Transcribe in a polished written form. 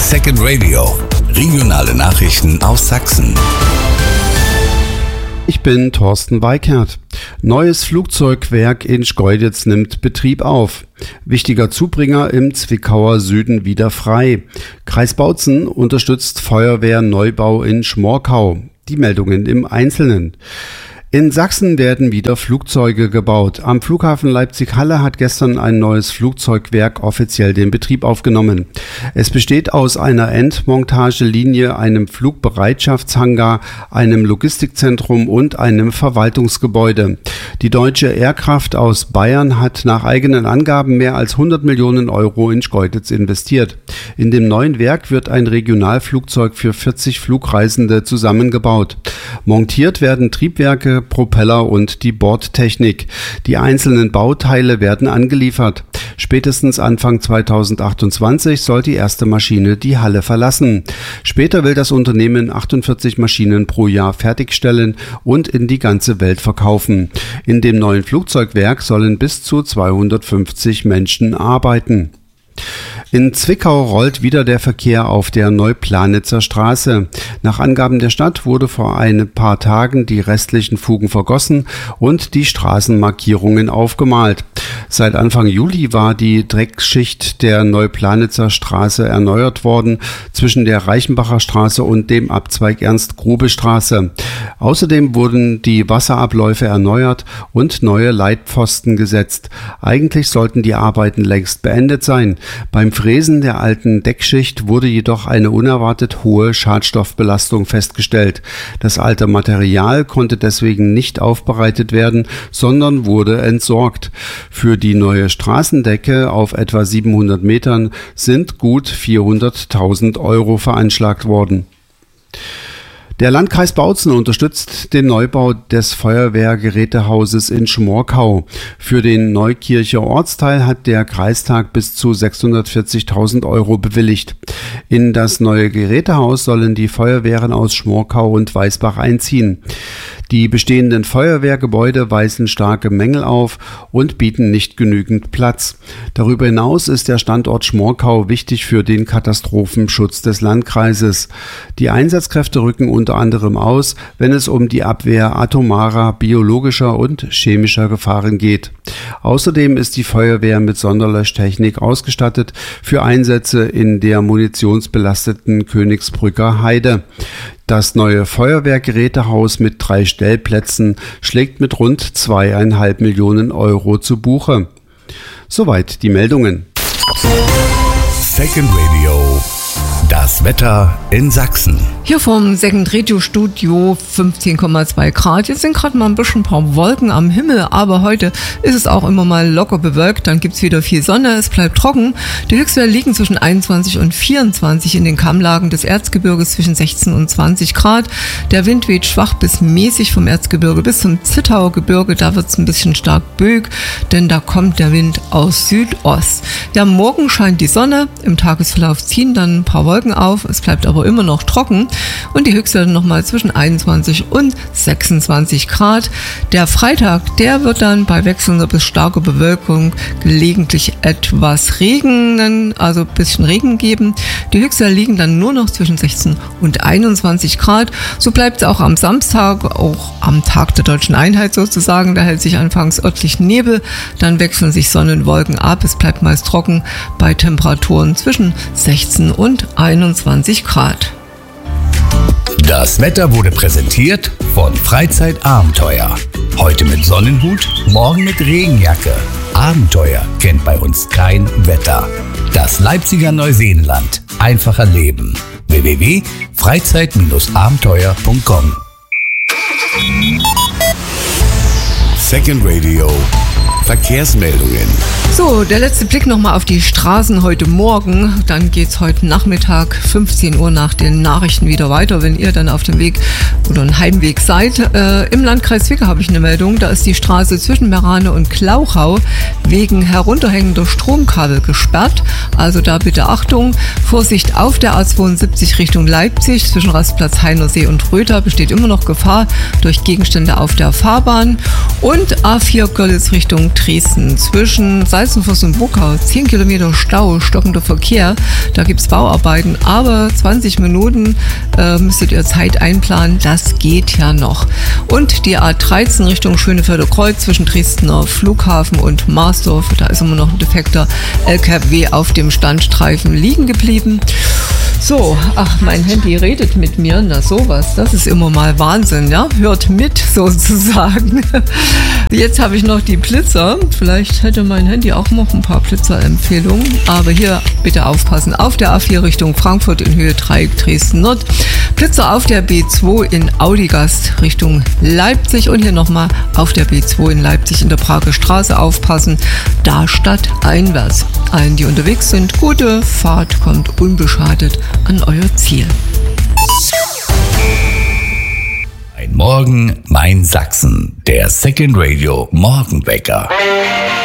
Second Radio. Regionale Nachrichten aus Sachsen. Ich bin Thorsten Weikert. Neues Flugzeugwerk in Schkeuditz nimmt Betrieb auf. Wichtiger Zubringer im Zwickauer Süden wieder frei. Kreis Bautzen unterstützt Feuerwehrneubau in Schmorkau. Die Meldungen im Einzelnen. In Sachsen werden wieder Flugzeuge gebaut. Am Flughafen Leipzig-Halle hat gestern ein neues Flugzeugwerk offiziell den Betrieb aufgenommen. Es besteht aus einer Endmontagelinie, einem Flugbereitschaftshangar, einem Logistikzentrum und einem Verwaltungsgebäude. Die Deutsche Aircraft aus Bayern hat nach eigenen Angaben mehr als 100 Millionen Euro in Schkeuditz investiert. In dem neuen Werk wird ein Regionalflugzeug für 40 Flugreisende zusammengebaut. Montiert werden Triebwerke, Propeller und die Bordtechnik. Die einzelnen Bauteile werden angeliefert. Spätestens Anfang 2028 soll die erste Maschine die Halle verlassen. Später will das Unternehmen 48 Maschinen pro Jahr fertigstellen und in die ganze Welt verkaufen. In dem neuen Flugzeugwerk sollen bis zu 250 Menschen arbeiten. In Zwickau rollt wieder der Verkehr auf der Neuplanitzer Straße. Nach Angaben der Stadt wurde vor ein paar Tagen die restlichen Fugen vergossen und die Straßenmarkierungen aufgemalt. Seit Anfang Juli war die Dreckschicht der Neuplanitzer Straße erneuert worden zwischen der Reichenbacher Straße und dem Abzweig Ernst-Grube-Straße. Außerdem wurden die Wasserabläufe erneuert und neue Leitpfosten gesetzt. Eigentlich sollten die Arbeiten längst beendet sein. Beim Fräsen der alten Deckschicht wurde jedoch eine unerwartet hohe Schadstoffbelastung festgestellt. Das alte Material konnte deswegen nicht aufbereitet werden, sondern wurde entsorgt. Für die neue Straßendecke auf etwa 700 Metern sind gut 400.000 Euro veranschlagt worden. Der Landkreis Bautzen unterstützt den Neubau des Feuerwehrgerätehauses in Schmorkau. Für den Neukircher Ortsteil hat der Kreistag bis zu 640.000 Euro bewilligt. In das neue Gerätehaus sollen die Feuerwehren aus Schmorkau und Weißbach einziehen. Die bestehenden Feuerwehrgebäude weisen starke Mängel auf und bieten nicht genügend Platz. Darüber hinaus ist der Standort Schmorkau wichtig für den Katastrophenschutz des Landkreises. Die Einsatzkräfte rücken unter anderem aus, wenn es um die Abwehr atomarer, biologischer und chemischer Gefahren geht. Außerdem ist die Feuerwehr mit Sonderlöschtechnik ausgestattet für Einsätze in der munitionsbelasteten Königsbrücker Heide. Das neue Feuerwehrgerätehaus mit 3 Stellplätzen schlägt mit rund 2,5 Millionen Euro zu Buche. Soweit die Meldungen. Second Radio. Das Wetter in Sachsen. Hier vom Second Radio Studio 15,2 Grad. Jetzt sind gerade mal ein paar Wolken am Himmel, aber heute ist es auch immer mal locker bewölkt. Dann gibt's wieder viel Sonne, es bleibt trocken. Die Höchstwerte liegen zwischen 21 und 24 in den Kammlagen des Erzgebirges, zwischen 16 und 20 Grad. Der Wind weht schwach bis mäßig vom Erzgebirge bis zum Zittauer Gebirge. Da wird's ein bisschen stark böig, denn da kommt der Wind aus Südost. Ja, morgen scheint die Sonne. Im Tagesverlauf ziehen dann ein paar Wolken auf. Es bleibt aber immer noch trocken. Und die Höchstwerte nochmal zwischen 21 und 26 Grad. Der Freitag, der wird dann bei wechselnder bis starker Bewölkung gelegentlich etwas Regen, also ein bisschen Regen geben. Die Höchstwerte liegen dann nur noch zwischen 16 und 21 Grad. So bleibt es auch am Samstag, auch am Tag der Deutschen Einheit sozusagen. Da hält sich anfangs örtlich Nebel, dann wechseln sich Sonne und Wolken ab. Es bleibt meist trocken bei Temperaturen zwischen 16 und 21 Grad. Das Wetter wurde präsentiert von Freizeitabenteuer. Heute mit Sonnenhut, morgen mit Regenjacke. Abenteuer kennt bei uns kein Wetter. Das Leipziger Neuseenland. Einfacher Leben. www.freizeit-abenteuer.com. Second Radio. Verkehrsmeldungen. So, der letzte Blick nochmal auf die Straßen heute Morgen. Dann geht's heute Nachmittag 15 Uhr nach den Nachrichten wieder weiter, wenn ihr dann auf dem Weg oder ein Heimweg seid. Im Landkreis Zwickau habe ich eine Meldung. Da ist die Straße zwischen Merane und Klauchau wegen herunterhängender Stromkabel gesperrt. Also da bitte Achtung. Vorsicht auf der A72 Richtung Leipzig. Zwischen Rastplatz Heinersee und Röther besteht immer noch Gefahr durch Gegenstände auf der Fahrbahn. Und A4 Görlitz Richtung Dresden. Zwischen Salzenfuss und Buckau 10 Kilometer Stau, stockender Verkehr. Da gibt es Bauarbeiten, aber 20 Minuten müsstet ihr Zeit einplanen. Das geht ja noch. Und die A13 Richtung Schönefelder Kreuz zwischen Dresdner Flughafen und Marsdorf. Da ist immer noch ein defekter LKW auf dem Standstreifen liegen geblieben. So, ach, mein Handy redet mit mir, na sowas, das ist immer mal Wahnsinn, ja, hört mit sozusagen. Jetzt habe ich noch die Blitzer, vielleicht hätte mein Handy auch noch ein paar Blitzerempfehlungen, aber hier bitte aufpassen, auf der A4 Richtung Frankfurt in Höhe 3 Dresden Nord, Blitzer auf der B2 in Audigast Richtung Leipzig und hier nochmal auf der B2 in Leipzig in der Prager Straße aufpassen, da stadteinwärts. Allen, die unterwegs sind, gute Fahrt, kommt unbeschadet an euer Ziel. Ein Morgen, mein Sachsen, der Second Radio Morgenwecker.